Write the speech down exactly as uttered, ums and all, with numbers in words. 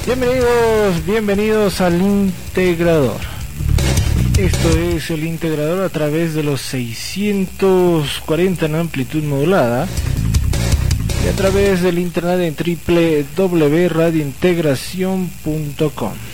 Bienvenidos, bienvenidos al Integrador. Esto es el Integrador a través de los seiscientos cuarenta en amplitud modulada y a través del internet en doble u doble u doble u punto radio integración punto com.